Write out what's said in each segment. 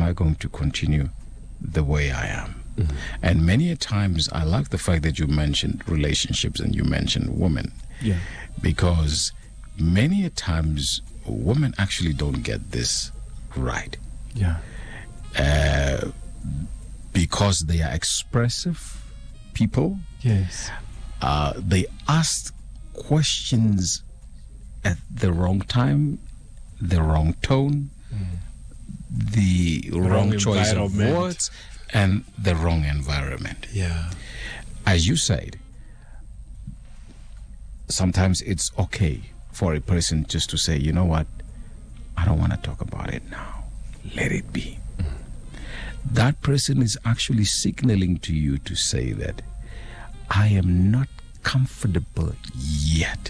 I going to continue the way I am? Mm-hmm. And many a times, I like the fact that you mentioned relationships and you mentioned women. Yeah. Because many a times, women actually don't get this right. Yeah. Because they are expressive people. Yes. They ask questions at the wrong time, the wrong tone, the wrong choice of words, and the wrong environment. Yeah. As you said, sometimes it's okay for a person just to say, you know what, I don't want to talk about it now. Let it be. That person is actually signaling to you to say that I am not comfortable yet.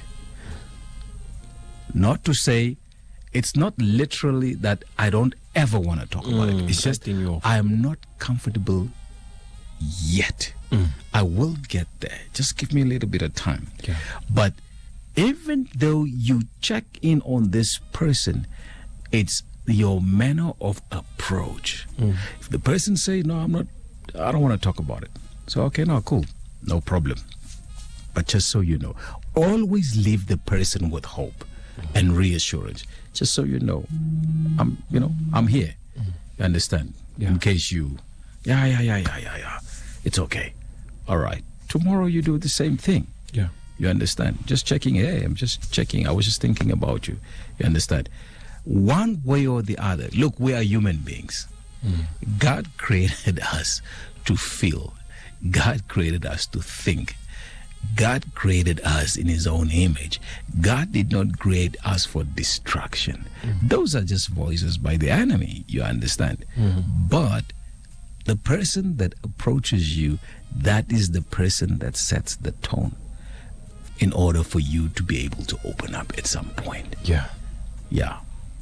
Not to say, it's not literally that I don't ever want to talk about it. It's just I am not comfortable yet. I will get there. Just give me a little bit of time. Yeah. But even though you check in on this person, it's your manner of approach. If the person say, no, I don't want to talk about it. So, okay, no, cool. No problem. But just so you know, always leave the person with hope and reassurance. Just so you know, I'm here. You understand? Yeah. In case you, it's okay. All right. Tomorrow you do the same thing. Yeah. You understand? Just checking. Hey, I'm just checking. I was just thinking about you. You understand? One way or the other. Look, we are human beings. God created us to feel. God created us to think. God created us in his own image. God did not create us for distraction. Those are just voices by the enemy, you understand? But the person that approaches you, that is the person that sets the tone in order for you to be able to open up at some point. Yeah. Yeah.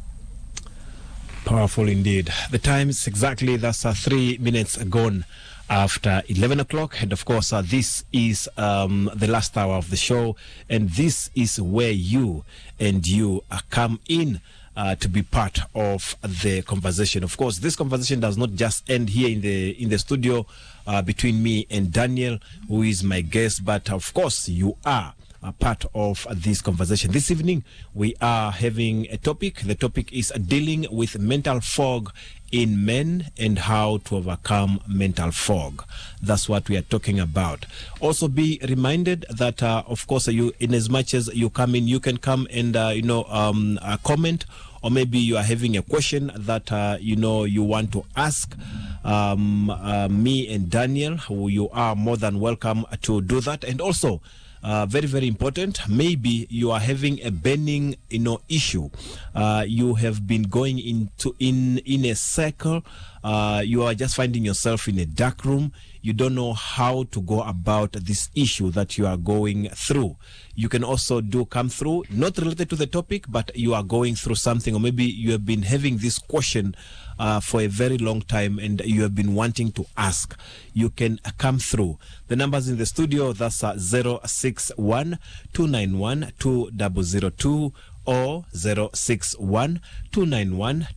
Powerful indeed. The time is exactly, that's 3 minutes gone after 11 o'clock. And of course, this is the last hour of the show. And this is where you come in to be part of the conversation. Of course, this conversation does not just end here in the studio between me and Daniel, who is my guest, but of course, you are a part of this conversation. This evening, we are having a topic. The topic is dealing with mental fog in men and how to overcome mental fog. That's what we are talking about. Also, be reminded that, of course, you, in as much as you come in, you can come and comment, or maybe you are having a question that you want to ask me and Daniel. Who you are more than welcome to do that. And also, very, very important, maybe you are having a burning issue. You have been going in a circle. You are just finding yourself in a dark room. You don't know how to go about this issue that you are going through. You can also come through, not related to the topic, but you are going through something, or maybe you have been having this question for a very long time and you have been wanting to ask. You can come through. The numbers in the studio, that's 061 291 2002 or 061 291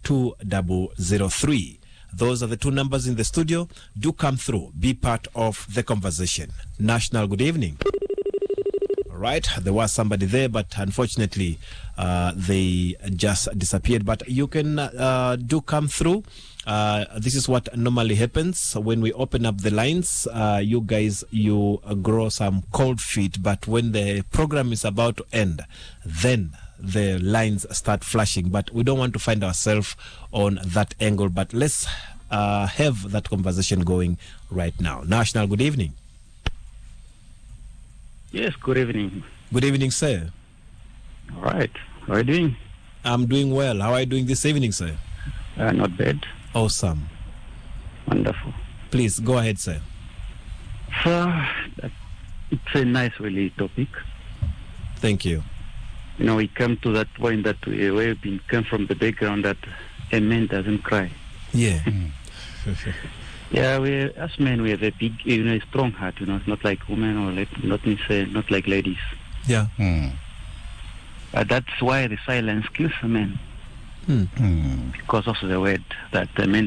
2003. Those are the two numbers in the studio. Do come through. Be part of the conversation. National, good evening. All right. There was somebody there, but unfortunately, they just disappeared. But you can do come through. This is what normally happens when we open up the lines. You guys, you grow some cold feet. But when the program is about to end, then the lines start flashing. But we don't want to find ourselves on that angle. But let's have that conversation going right now. National, good evening. Yes, good evening. Good evening, sir. All right. How are you doing? I'm doing well. How are you doing this evening, sir? Not bad. Awesome. Wonderful. Please, go ahead, sir. So, it's a nice, really, topic. Thank you. We come to that point that we come from the background that a man doesn't cry. Yeah. Yeah, as men, we have a big, a strong heart. It's not like women or not like ladies. Yeah. That's why the silence kills a man. Because of the word that the men